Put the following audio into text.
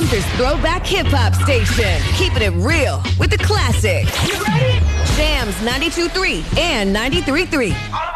Weezer's throwback hip-hop station. Keeping it real with the classics. You ready? Jams 92.3 and 93.3.